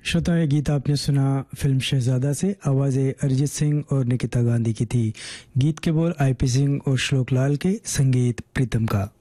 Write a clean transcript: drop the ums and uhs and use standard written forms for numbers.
श्रोताओं, ये गीत आपने सुना फिल्म शहजादा से। आवाज़ें अरिजीत सिंह और निकिता गांधी की थी। गीत के बोल आईपी सिंह और श्लोक लाल के, संगीत प्रीतम का।